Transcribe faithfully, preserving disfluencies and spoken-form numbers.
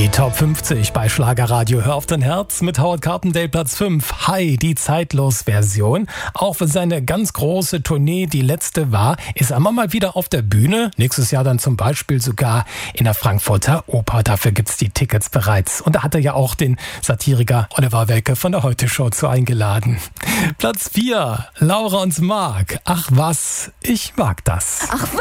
Top fünfzig bei Schlagerradio. Hör auf dein Herz mit Howard Carpendale Platz fünf. Hi, die Zeitlos-Version. Auch wenn seine ganz große Tournee die letzte war, ist er immer mal wieder auf der Bühne. Nächstes Jahr dann zum Beispiel sogar in der Frankfurter Oper. Dafür gibt's die Tickets bereits. Und da hat er ja auch den Satiriker Oliver Welke von der Heute-Show zu eingeladen. Platz vier. Laura und Marc. Ach was, ich mag das. Ach was.